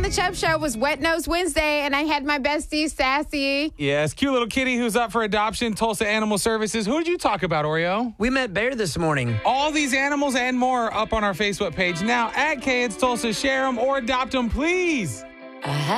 the Chubb Show was Wet Nose Wednesday, and I had my bestie, Sassy. Yes, cute little kitty who's up for adoption, Tulsa Animal Services. Who did you talk about, Oreo? We met Bear this morning. All these animals and more up on our Facebook page now at K It's Tulsa. Share them or adopt them, please.